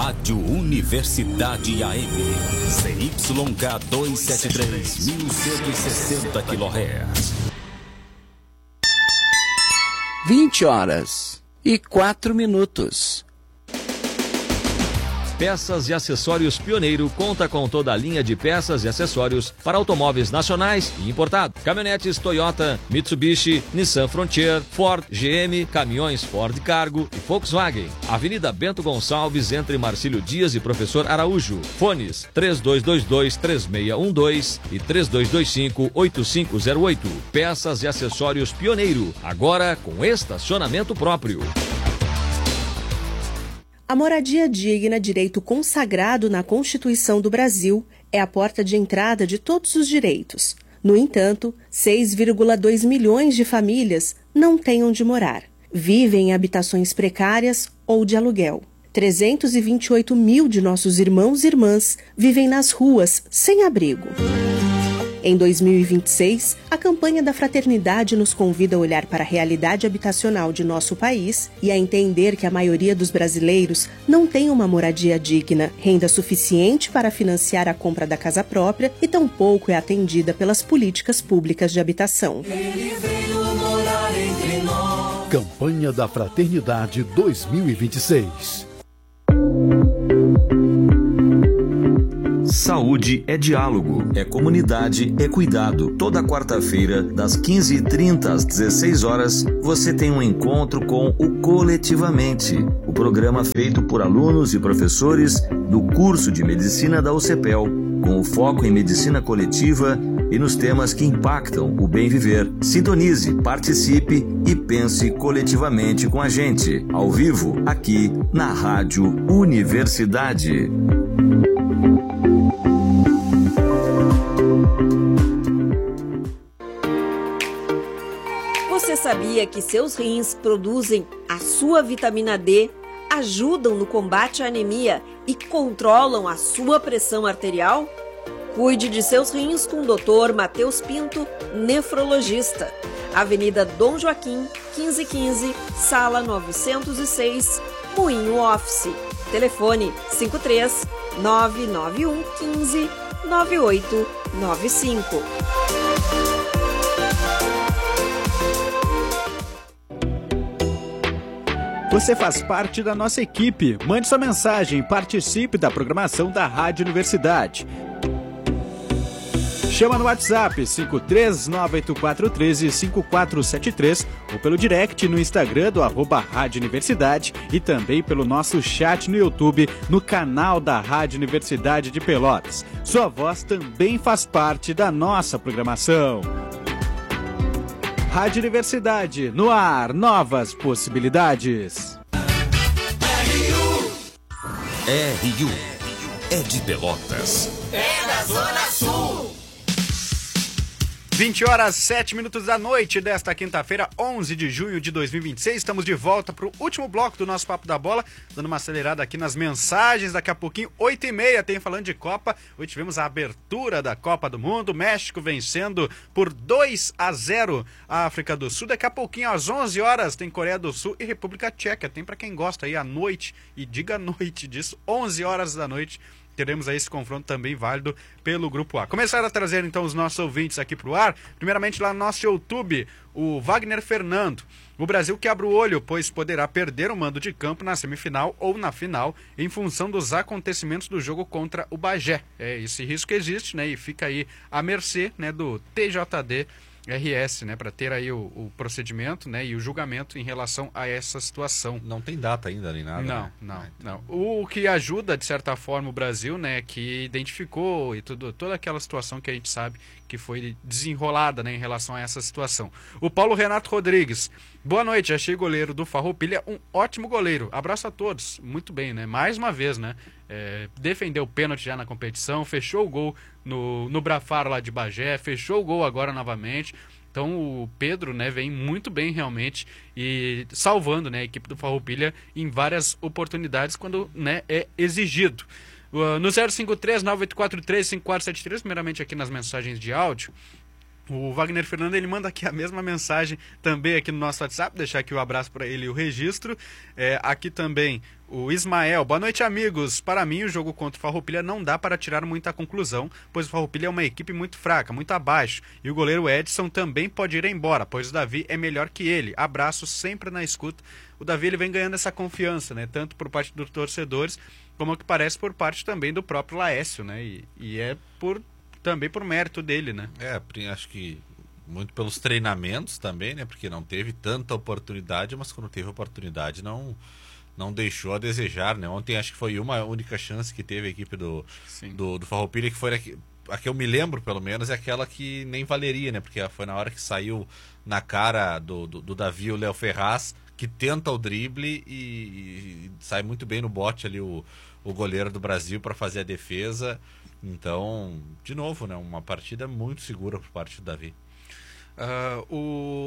Rádio Universidade AM, ZYK 273, 1160 kHz. 20h04. Peças e Acessórios Pioneiro conta com toda a linha de peças e acessórios para automóveis nacionais e importados. Caminhonetes Toyota, Mitsubishi, Nissan Frontier, Ford, GM, caminhões Ford Cargo e Volkswagen. Avenida Bento Gonçalves, entre Marcílio Dias e Professor Araújo. Fones 3222-3612 e 3225-8508. Peças e Acessórios Pioneiro, agora com estacionamento próprio. A moradia digna, direito consagrado na Constituição do Brasil, é a porta de entrada de todos os direitos. No entanto, 6,2 milhões de famílias não têm onde morar. Vivem em habitações precárias ou de aluguel. 328 mil de nossos irmãos e irmãs vivem nas ruas, sem abrigo. Em 2026, a campanha da Fraternidade nos convida a olhar para a realidade habitacional de nosso país e a entender que a maioria dos brasileiros não tem uma moradia digna, renda suficiente para financiar a compra da casa própria e tampouco é atendida pelas políticas públicas de habitação. Ele veio morar entre nós. Campanha da Fraternidade 2026. Saúde é diálogo, é comunidade, é cuidado. Toda quarta-feira, das 15h30 às 16h, você tem um encontro com o Coletivamente, o programa feito por alunos e professores do curso de Medicina da UCPEL, com o foco em medicina coletiva e nos temas que impactam o bem viver. Sintonize, participe e pense coletivamente com a gente, ao vivo, aqui na Rádio Universidade. Você sabia que seus rins produzem a sua vitamina D, ajudam no combate à anemia e controlam a sua pressão arterial? Cuide de seus rins com o Dr. Matheus Pinto, nefrologista. Avenida Dom Joaquim, 1515, Sala 906, Moinho Office. Telefone 53 991 15 9895. Você faz parte da nossa equipe. Mande sua mensagem e participe da programação da Rádio Universidade. Chama no WhatsApp 53984135473 ou pelo direct no Instagram do @Rádio Universidade e também pelo nosso chat no YouTube no canal da Rádio Universidade de Pelotas. Sua voz também faz parte da nossa programação. Rádio Universidade, no ar, novas possibilidades. RU é de Pelotas. É da Zona Sul. 20h07 da noite desta quinta-feira, 11 de junho de 2026. Estamos de volta para o último bloco do nosso Papo da Bola, dando uma acelerada aqui nas mensagens. Daqui a pouquinho, 8h30, tem falando de Copa. Hoje tivemos a abertura da Copa do Mundo, México vencendo por 2-0 a África do Sul. Daqui a pouquinho, às 11h, tem Coreia do Sul e República Tcheca. Tem para quem gosta aí à noite, e diga noite disso, 11h da noite. Teremos aí esse confronto também válido pelo Grupo A. Começaram a trazer então os nossos ouvintes aqui para o ar. Primeiramente lá no nosso YouTube, o Wagner Fernando. O Brasil que abre o olho, pois poderá perder o mando de campo na semifinal ou na final em função dos acontecimentos do jogo contra o Bagé. Esse risco existe, né? E fica aí à mercê, né, do TJD RS, né, para ter aí o procedimento, né, e o julgamento em relação a essa situação. Não tem data ainda nem nada. Não. O que ajuda, de certa forma, o Brasil, né, que identificou e toda aquela situação que a gente sabe que foi desenrolada, né, em relação a essa situação. O Paulo Renato Rodrigues. Boa noite, achei goleiro do Farroupilha um ótimo goleiro. Abraço a todos. Muito bem, né? Mais uma vez, né? Defendeu o pênalti já na competição, fechou o gol no Brafaro lá de Bagé, fechou o gol agora novamente. Então o Pedro, né, vem muito bem realmente e salvando, né, a equipe do Farroupilha em várias oportunidades quando, né, é exigido. No 053-9843-5473, primeiramente aqui nas mensagens de áudio, O Wagner Fernando, ele manda aqui a mesma mensagem também aqui no nosso WhatsApp, deixar aqui o abraço para ele e o registro. Aqui também o Ismael, boa noite amigos, para mim o jogo contra o Farroupilha não dá para tirar muita conclusão, pois o Farroupilha é uma equipe muito fraca, muito abaixo, e o goleiro Edson também pode ir embora, pois o Davi é melhor que ele. Abraço sempre na escuta. O Davi, ele vem ganhando essa confiança, né, tanto por parte dos torcedores, como que parece por parte também do próprio Laércio, né, e é também por mérito dele, né? Acho que muito pelos treinamentos também, né? Porque não teve tanta oportunidade, mas quando teve oportunidade não deixou a desejar, né? Ontem acho que foi uma única chance que teve a equipe do Farroupilha, que foi a que eu me lembro, pelo menos, é aquela que nem valeria, né? Porque foi na hora que saiu na cara do Davi o Léo Ferraz, que tenta o drible e sai muito bem no bote ali o goleiro do Brasil para fazer a defesa. Então, de novo, né, uma partida muito segura por parte do Davi. O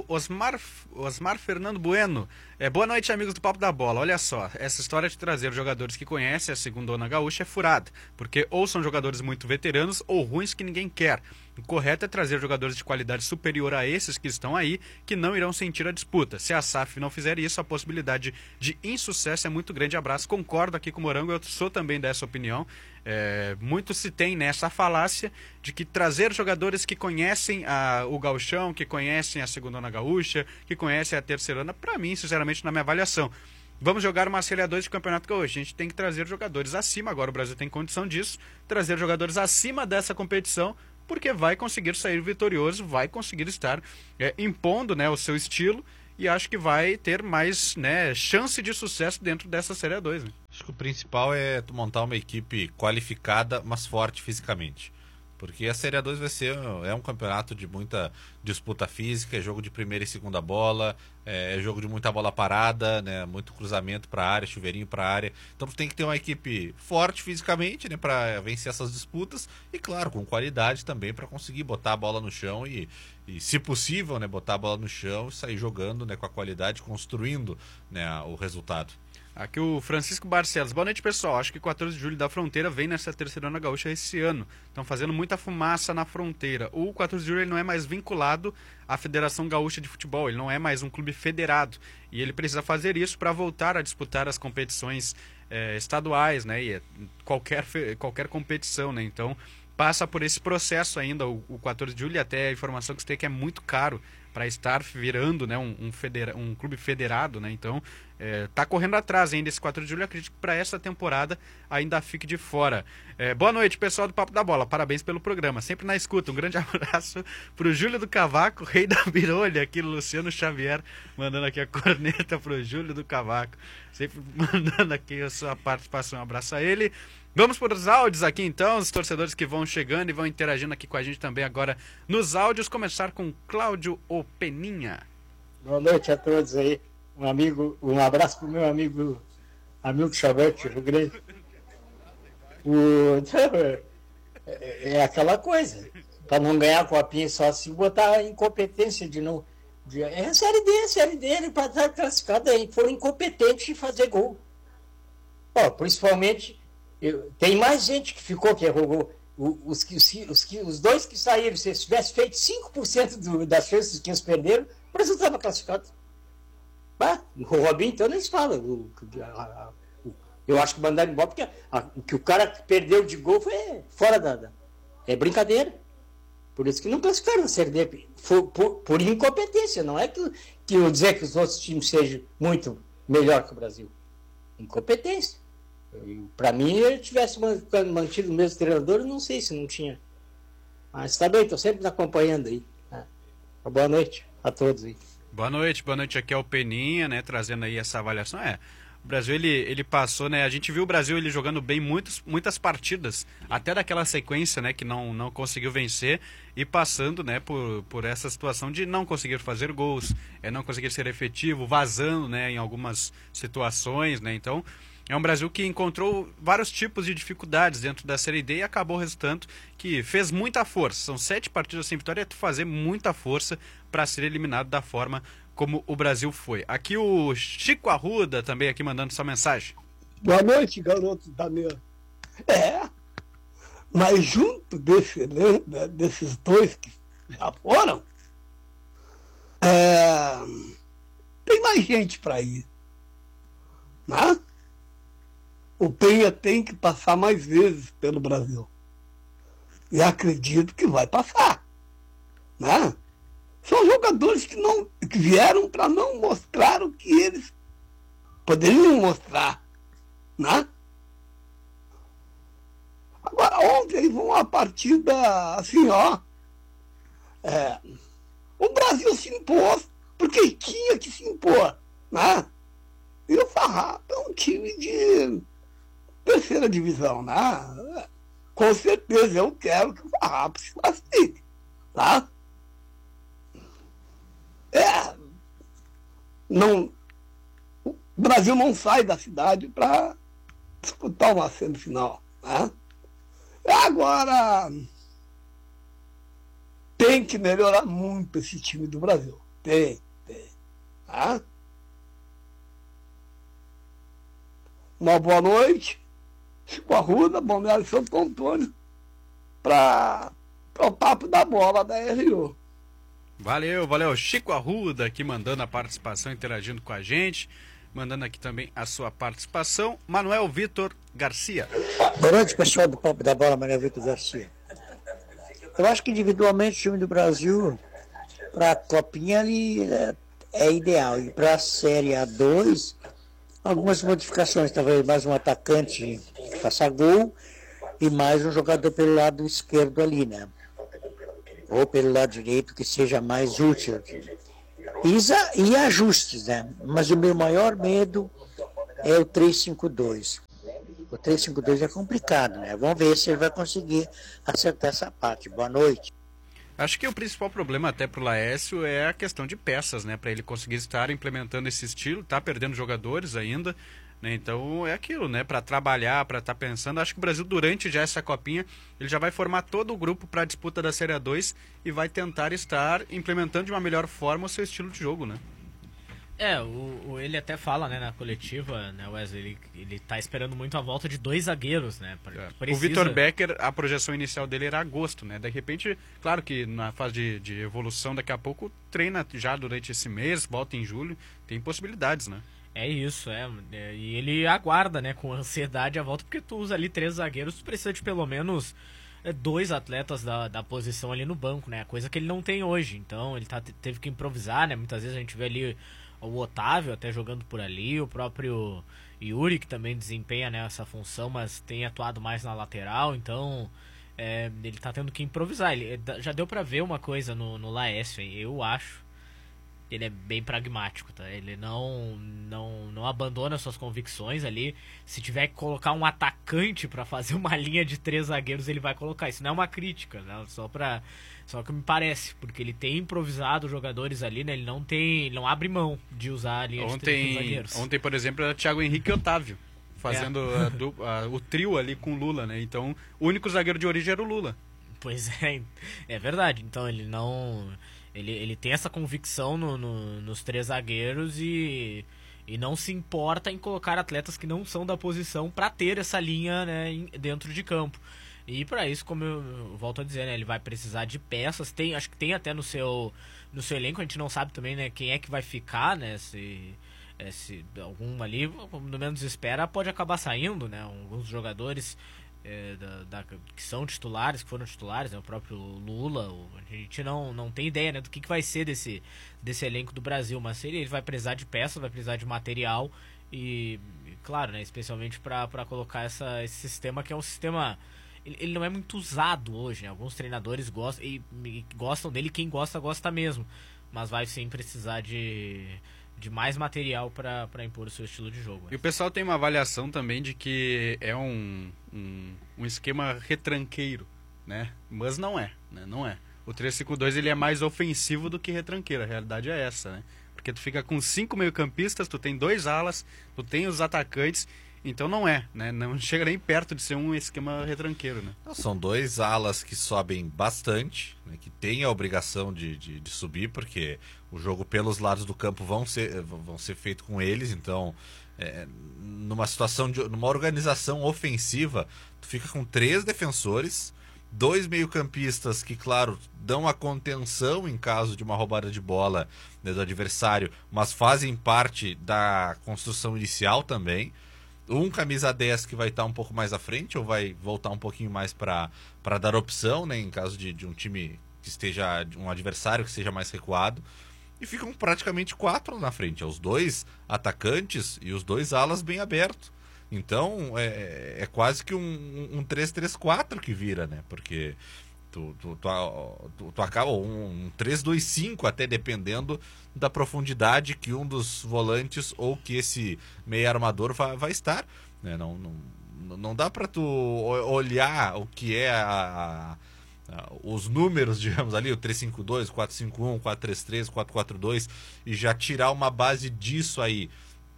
Osmar Fernando Bueno, boa noite amigos do Papo da Bola. Olha só, essa história de trazer jogadores que conhecem a segundona gaúcha é furada, porque ou são jogadores muito veteranos ou ruins que ninguém quer. O correto é trazer jogadores de qualidade superior a esses que estão aí, que não irão sentir a disputa. Se a SAF não fizer isso, a possibilidade de insucesso é muito grande. Abraço, concordo aqui com o Morango, eu sou também dessa opinião. Muito se tem nessa falácia de que trazer jogadores que conhecem o gauchão, que conhecem a segundona gaúcha, que conhecem a terceirona, para mim, sinceramente, na minha avaliação, vamos jogar uma Série A2 de Campeonato Gaúcho. A gente tem que trazer jogadores acima, agora o Brasil tem condição disso, trazer jogadores acima dessa competição, porque vai conseguir sair vitorioso, vai conseguir estar impondo, né, o seu estilo, e acho que vai ter mais, né, chance de sucesso dentro dessa Série A2. Né? Acho que o principal é tu montar uma equipe qualificada, mas forte fisicamente. Porque a Série A2 vai ser um campeonato de muita disputa física, é jogo de primeira e segunda bola, é jogo de muita bola parada, né, muito cruzamento para a área, chuveirinho para a área. Então tu tem que ter uma equipe forte fisicamente, né, para vencer essas disputas e, claro, com qualidade também para conseguir botar a bola no chão e, se possível, né, botar a bola no chão e sair jogando, né, com a qualidade, construindo, né, o resultado. Aqui o Francisco Barcelos. Boa noite, pessoal. Acho que 14 de julho da Fronteira vem nessa terceirona gaúcha esse ano. Estão fazendo muita fumaça na fronteira. O 14 de julho ele não é mais vinculado à Federação Gaúcha de Futebol. Ele não é mais um clube federado. E ele precisa fazer isso para voltar a disputar as competições estaduais, né? E qualquer competição, né? Então, passa por esse processo ainda, o 14 de julho, e até a informação que você tem que é muito caro para estar virando, né, um clube federado, né? Então tá correndo atrás ainda esse 4 de julho. Acredito que para essa temporada ainda fique de fora. Boa noite, pessoal do Papo da Bola, parabéns pelo programa, sempre na escuta. Um grande abraço pro Júlio do Cavaco, rei da birolha, aqui Luciano Xavier, mandando aqui a corneta pro Júlio do Cavaco, sempre mandando aqui a sua participação. Um abraço a ele. Vamos para os áudios aqui então, os torcedores que vão chegando e vão interagindo aqui com a gente também agora nos áudios. Começar com Cláudio Openinha. Boa noite a todos aí. Um abraço pro meu amigo Xavier de Rio Grande. É aquela coisa, para não ganhar a copinha só se botar incompetência de novo. É a Série D, ele para estar classificado aí, foram incompetentes em fazer gol. Principalmente... tem mais gente que ficou, que errou. Os dois que saíram, se eles tivessem feito 5% das chances que eles perderam, o Brasil estava classificado. O Robinho, então, nem se fala. Eu acho que mandaram embora, porque o que o cara perdeu de gol foi fora da. É brincadeira. Por isso que não classificaram na Série D. Por incompetência. Não é que eu dizer que os outros times sejam muito melhor que o Brasil. Incompetência. Para mim, ele tivesse mantido o mesmo treinador, eu não sei se não tinha. Mas tá bem, estou sempre acompanhando aí. Boa noite a todos aí. Boa noite, aqui é o Peninha, né, trazendo aí essa avaliação. O Brasil, ele passou, né, a gente viu o Brasil ele jogando bem muitas partidas, até daquela sequência, né, que não conseguiu vencer, e passando, né, por essa situação de não conseguir fazer gols, não conseguir ser efetivo, vazando, né, em algumas situações, né, então... É um Brasil que encontrou vários tipos de dificuldades dentro da Série D e acabou resultando que fez muita força. São 7 partidas sem vitória, é fazer muita força para ser eliminado da forma como o Brasil foi. Aqui o Chico Arruda também aqui mandando sua mensagem. Boa noite, garoto da minha... mas junto desses dois Já foram. Tem mais gente para ir. Né? O Penha tem que passar mais vezes pelo Brasil. E acredito que vai passar. Né? São jogadores que vieram para não mostrar o que eles poderiam mostrar. Né? Agora, ontem foi uma partida assim, ó. O Brasil se impôs porque tinha que se impor. Né? E o Farrapo é um time de terceira divisão. Né? Com certeza eu quero que o Farrapo se classifique. Tá? O Brasil não sai da cidade para disputar uma semifinal. Né? Agora, tem que melhorar muito esse time do Brasil. Tem. Tá? Uma boa noite. Chico Arruda, Balneário Santo Antônio, para o papo da bola da RU. Valeu. Chico Arruda aqui mandando a participação, interagindo com a gente. Mandando aqui também a sua participação. Manuel Vitor Garcia. Boa noite, pessoal do Papo da Bola, Manuel Vitor Garcia. Eu acho que individualmente o time do Brasil, para a Copinha, ali é ideal. E para a Série A2, algumas modificações. Talvez mais um atacante que faça gol e mais um jogador pelo lado esquerdo ali, né? Ou pelo lado direito, que seja mais útil. E ajustes, né? Mas o meu maior medo é o 3-5-2. O 3-5-2 é complicado, né? Vamos ver se ele vai conseguir acertar essa parte. Boa noite. Acho que o principal problema até pro Laércio é a questão de peças, né? Para ele conseguir estar implementando esse estilo, tá perdendo jogadores ainda, né? Então é aquilo, né? Para trabalhar, para estar pensando. Acho que o Brasil, durante já essa copinha, ele já vai formar todo o grupo para a disputa da Série A2 e vai tentar estar implementando de uma melhor forma o seu estilo de jogo, né? Ele até fala, né, na coletiva, né, Wesley, ele tá esperando muito a volta de 2 zagueiros, né? O Vitor Becker, a projeção inicial dele era agosto, né? De repente, claro que na fase de evolução, daqui a pouco treina já durante esse mês, volta em julho, tem possibilidades, né? É isso, e ele aguarda, né, com ansiedade a volta, porque tu usa ali 3 zagueiros, tu precisa de pelo menos 2 atletas da posição ali no banco, né? Coisa que ele não tem hoje, então ele teve que improvisar, né? Muitas vezes a gente vê ali o Otávio até jogando por ali, o próprio Yuri, que também desempenha, né, essa função, mas tem atuado mais na lateral, então ele tá tendo que improvisar. Ele, já deu pra ver uma coisa no Laércio, eu acho. Ele é bem pragmático, tá? Ele não abandona suas convicções ali. Se tiver que colocar um atacante pra fazer uma linha de 3 zagueiros, ele vai colocar. Isso não é uma crítica, né? Só que me parece, porque ele tem improvisado jogadores ali, né? Ele não abre mão de usar a linha de 3 zagueiros. Ontem, por exemplo, era Thiago Henrique e Otávio, fazendo o trio ali com o Lula, né? Então, o único zagueiro de origem era o Lula. Pois é verdade. Então, ele não... Ele tem essa convicção nos 3 zagueiros e não se importa em colocar atletas que não são da posição para ter essa linha, né, dentro de campo. E para isso, como eu volto a dizer, né, ele vai precisar de peças. Acho que tem até no seu elenco, a gente não sabe também, né, quem é que vai ficar, né, se algum ali, no menos espera, pode acabar saindo, né, alguns jogadores que são titulares, que foram titulares, né, o próprio Lula, a gente não tem ideia, né, do que vai ser desse elenco do Brasil, mas ele vai precisar de peças, vai precisar de material e claro, né, especialmente para colocar esse sistema, que é um sistema, ele não é muito usado hoje, né, alguns treinadores gostam e gostam dele, quem gosta mesmo, mas vai sim precisar de mais material para impor o seu estilo de jogo. E o pessoal tem uma avaliação também de que é um esquema retranqueiro, né? Mas não é, né? Não é. O 3-5-2 ele é mais ofensivo do que retranqueiro, a realidade é essa, né? Porque tu fica com 5 meio-campistas, tu tem 2 alas, tu tem os atacantes, então não é, né? Não chega nem perto de ser um esquema retranqueiro, né? Então, são 2 alas que sobem bastante, né? Que tem a obrigação de subir, porque o jogo pelos lados do campo vão ser feito com eles, então numa situação numa organização ofensiva, tu fica com 3 defensores, 2 meio-campistas que, claro, dão a contenção em caso de uma roubada de bola, né, do adversário, mas fazem parte da construção inicial também. Um camisa 10 que vai estar um pouco mais à frente, ou vai voltar um pouquinho mais para dar opção, né, em caso de um time que esteja, de um adversário que seja mais recuado. E ficam praticamente 4 na frente, os 2 atacantes e os 2 alas bem abertos. Então é quase que um 3-3-4 que vira, né? Porque tu acaba um 3-2-5 até, dependendo da profundidade que um dos volantes ou que esse meio armador vai estar, né? Não dá para tu olhar o que é os números, digamos ali, o 3-5-2, 4-5-1, 4-3-3, 4-4-2, e já tirar uma base disso aí.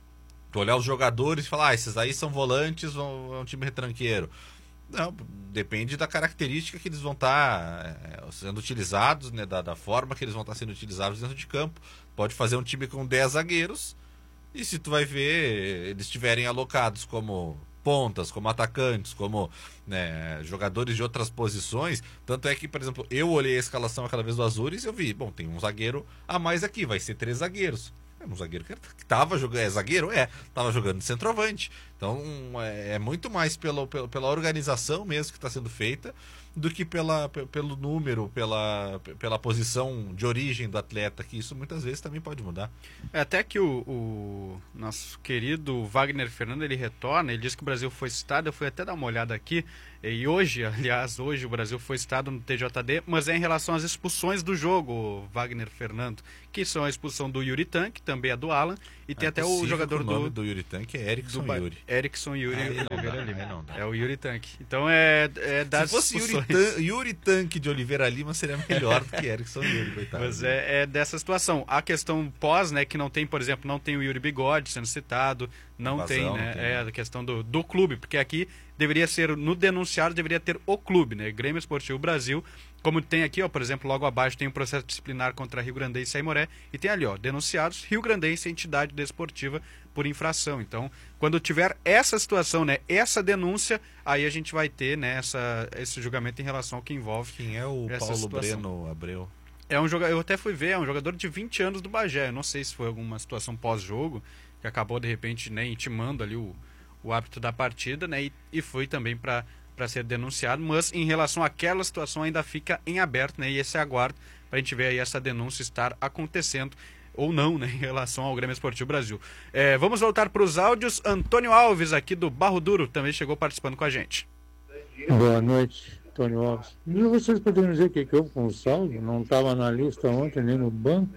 Tu olhar os jogadores e falar, esses aí são volantes, é um time retranqueiro. Não, depende da característica que eles vão estar sendo utilizados, né, da forma que eles vão estar sendo utilizados dentro de campo. Pode fazer um time com 10 zagueiros, e se tu vai ver, eles estiverem alocados como pontas, como atacantes, como, né, jogadores de outras posições. Tanto é que, por exemplo, eu olhei a escalação aquela vez do Azures e eu vi, bom, tem um zagueiro a mais aqui, vai ser 3 zagueiros. Um zagueiro que estava jogando, zagueiro? Estava jogando de centroavante. Então é muito mais pela organização mesmo que está sendo feita do que pelo número, pela posição de origem do atleta, que isso muitas vezes também pode mudar. Até que o nosso querido Wagner Fernando, ele retorna, ele diz que o Brasil foi citado, eu fui até dar uma olhada aqui, e hoje o Brasil foi citado no TJD, mas é em relação às expulsões do jogo, Wagner Fernando, que são a expulsão do Yuri Tank, também a do Alan, e tem até o jogador o nome do Yuri Tank é Erickson Yuri. Erickson Yuri Oliveira Lima. É o Yuri Tank. Então é das Se fosse Yuri Tank de Oliveira Lima, seria melhor do que Erickson Yuri, coitado. Mas é dessa situação. A questão pós, né, que não tem, por exemplo, não tem o Yuri Bigode sendo citado, não tem, né? É a questão do clube, porque aqui deveria ser, no denunciado, deveria ter o clube, né? Grêmio Esportivo Brasil, como tem aqui, ó, por exemplo, logo abaixo tem um processo disciplinar contra Rio Grandense e Aimoré, e tem ali, ó, denunciados, Rio Grandense, entidade desportiva por infração. Então, quando tiver essa situação, né, essa denúncia, aí a gente vai ter, né, esse julgamento em relação ao que envolve. Quem é o Paulo situação. Breno Abreu? É um jogador, eu até fui ver, é um jogador de 20 anos do Bagé. Eu não sei se foi alguma situação pós-jogo, que acabou de repente, né, intimando ali o árbitro da partida, né, e foi também para ser denunciado, mas em relação àquela situação ainda fica em aberto, né, e esse aguardo para a gente ver aí essa denúncia estar acontecendo ou não, né, em relação ao Grêmio Esportivo Brasil. Vamos voltar para os áudios. Antônio Alves, aqui do Barro Duro, também chegou participando com a gente. Boa noite, Antônio Alves. E vocês poderiam dizer o que houve com o Saulo? Não estava na lista ontem, nem no banco.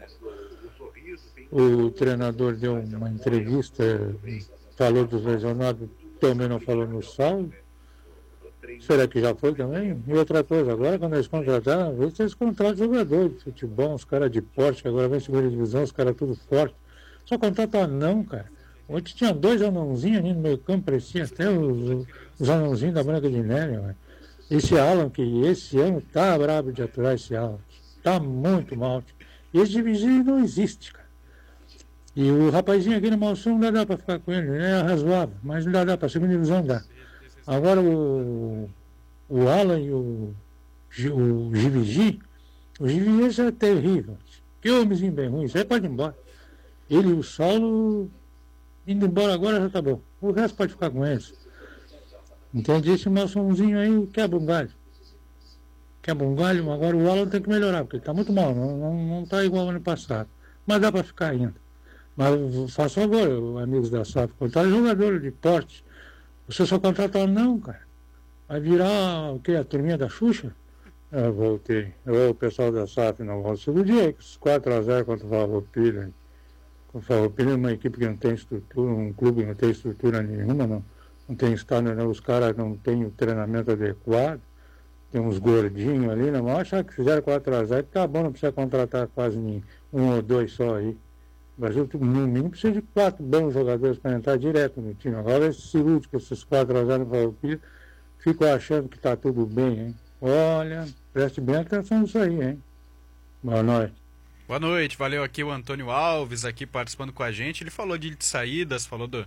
O treinador deu uma entrevista, falou dos lesionados, também não falou no Saulo. Será que já foi também? E outra coisa, agora quando eles contrataram, eles contratam jogadores de futebol, os caras de porte, que agora vem segunda divisão, os caras tudo forte. Só contratam anão, cara. Ontem tinha 2 anãozinhos ali no meio campo, parecia até os anãozinhos da Branca de Neve, velho. Esse Alan, que esse ano tá brabo de aturar esse Alan. Tá muito mal. E esse divisão não existe, cara. E o rapazinho aqui no Malsum não dá pra ficar com ele, é razoável, mas não dá pra segunda divisão dá. Agora o Alan e o Givigi, o Givigi é terrível. Que homenzinho bem ruim, isso aí pode ir embora. Ele e o Saulo, indo embora agora já tá bom. O resto pode ficar com eles. Entende? Esse Malsumzinho aí quebra um galho. Quebra um galho, agora o Alan tem que melhorar, porque ele tá muito mal, não tá igual ao ano passado. Mas dá pra ficar ainda. Mas façam agora, amigos da SAF, contratar jogador de porte. Você só contrata não, cara. Vai virar o quê? A turminha da Xuxa? Eu voltei. O pessoal da SAF não volta. Segundo dia, 4-0 contra o Farroupilha. O Farroupilha é uma equipe que não tem estrutura, um clube que não tem estrutura nenhuma, não tem estádio, não. Os caras não têm o treinamento adequado. Tem uns gordinhos ali, não. Mas achar que fizeram 4-0, tá bom, não precisa contratar quase nem 1 ou 2 só aí. O Brasil, no mínimo, precisa de 4 bons jogadores para entrar direto no time. Agora, esses cirúrgicos, esses 4-0 no Farroupilha, ficam achando que está tudo bem, hein? Olha, preste bem atenção nisso aí, hein? Boa noite. Boa noite, valeu aqui o Antônio Alves, aqui participando com a gente. Ele falou de saídas, falou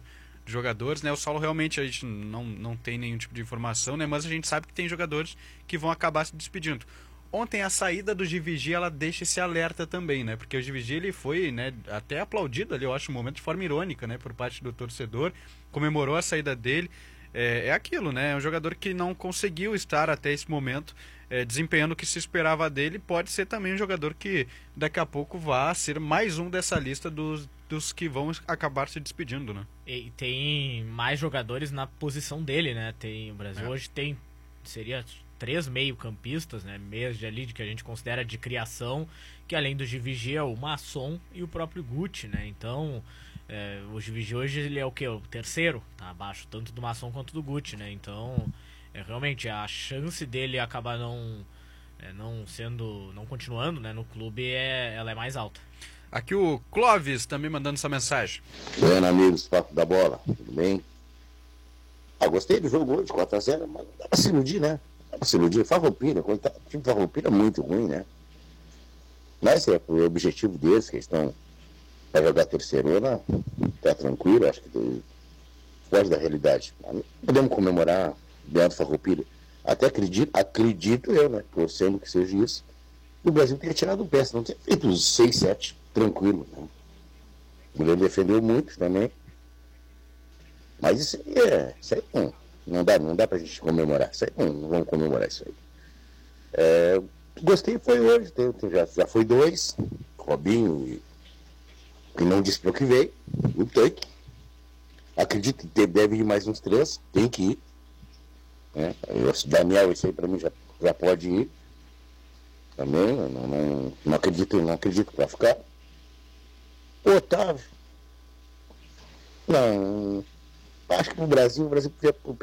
jogadores, né? O Saulo realmente a gente não tem nenhum tipo de informação, né? Mas a gente sabe que tem jogadores que vão acabar se despedindo. Ontem a saída do Givigi, ela deixa esse alerta também, né? Porque o Givigi, ele foi, né, até aplaudido ali, eu acho, um momento de forma irônica, né? Por parte do torcedor, comemorou a saída dele. É aquilo, né? É um jogador que não conseguiu estar até esse momento desempenhando o que se esperava dele. Pode ser também um jogador que daqui a pouco vá ser mais um dessa lista dos que vão acabar se despedindo, né? E tem mais jogadores na posição dele, né? O Brasil hoje seria 3 meio-campistas, né? Meias de ali que a gente considera de criação, que além do Givigi é o Masson e o próprio Guti, né? Então, o Givigi hoje ele é o quê? O terceiro, tá abaixo tanto do Masson quanto do Guti, né? Então, realmente a chance dele acabar não continuando, né, no clube ela é mais alta. Aqui o Clóvis também mandando essa mensagem. Bueno, amigos, papo da bola, tudo bem? Gostei do jogo hoje, 4-0, mas dá pra se iludir, né? Dá pra se iludir. Farroupilha, o time de Farroupilha é muito ruim, né? Mas é o objetivo deles, que eles estão para jogar terceirona, tá tranquilo, acho que foge da realidade. Podemos comemorar dentro do Farroupilha. Até acredito eu, né? Torcendo que seja isso. O Brasil teria tirado o pé, não teria feito uns 6-7, tranquilo, né? O goleiro defendeu muito também. Mas isso aí não dá pra gente comemorar. Isso aí não vamos comemorar isso aí. Gostei, foi hoje. Já foi 2. Robinho que não disse para o que veio. O tanque. Acredito que deve ir mais uns 3. Tem que ir. O Daniel, isso aí para mim já pode ir. Também. Não acredito para ficar. O Otávio. Não. Acho que o Brasil